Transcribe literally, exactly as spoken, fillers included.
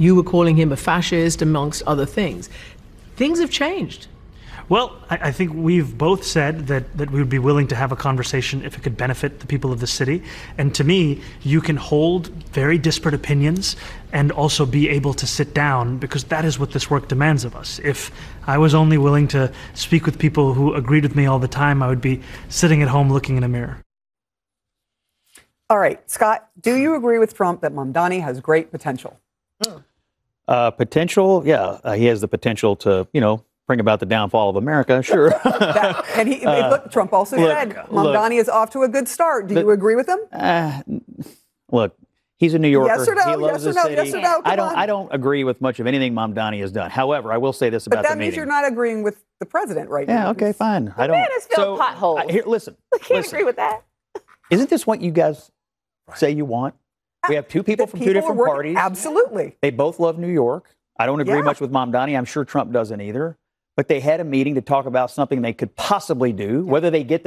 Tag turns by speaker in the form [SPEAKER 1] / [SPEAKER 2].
[SPEAKER 1] You were calling him a fascist, amongst other things. Things have changed.
[SPEAKER 2] Well, I, I think we've both said that, that we would be willing to have a conversation if it could benefit the people of the city. And to me, you can hold very disparate opinions and also be able to sit down, because that is what this work demands of us. If I was only willing to speak with people who agreed with me all the time, I would be sitting at home looking in a mirror.
[SPEAKER 3] All right, Scott, do you agree with Trump that Mamdani has great potential?
[SPEAKER 4] Uh, potential, yeah, uh, he has the potential to, you know, bring about the downfall of America, sure.
[SPEAKER 3] that, and he, uh, look, Trump also look, said Mamdani is off to a good start. Do the, you agree with him?
[SPEAKER 4] Uh, look, he's a New Yorker.
[SPEAKER 3] Yes or no?
[SPEAKER 4] He loves
[SPEAKER 3] yes or
[SPEAKER 4] the
[SPEAKER 3] no?
[SPEAKER 4] city.
[SPEAKER 3] Yes or no? Come
[SPEAKER 4] I don't.
[SPEAKER 3] on.
[SPEAKER 4] I don't agree with much of anything Mamdani has done. However, I will say this about
[SPEAKER 3] but that
[SPEAKER 4] the
[SPEAKER 3] means
[SPEAKER 4] meeting.
[SPEAKER 3] You're not agreeing with the president right
[SPEAKER 4] yeah,
[SPEAKER 3] now.
[SPEAKER 4] Yeah. Okay. Fine.
[SPEAKER 5] The
[SPEAKER 4] I don't.
[SPEAKER 5] Man has filled
[SPEAKER 4] so,
[SPEAKER 5] potholes.
[SPEAKER 4] I, here, listen.
[SPEAKER 5] I can't
[SPEAKER 4] listen.
[SPEAKER 5] agree with that.
[SPEAKER 4] Isn't this what you guys say you want? We have two people
[SPEAKER 3] the
[SPEAKER 4] from
[SPEAKER 3] people
[SPEAKER 4] two different
[SPEAKER 3] working,
[SPEAKER 4] parties.
[SPEAKER 3] Absolutely.
[SPEAKER 4] They both love New York. I don't agree
[SPEAKER 3] yeah.
[SPEAKER 4] much with Mamdani. I'm sure Trump doesn't either. But they had a meeting to talk about something they could possibly do, whether they get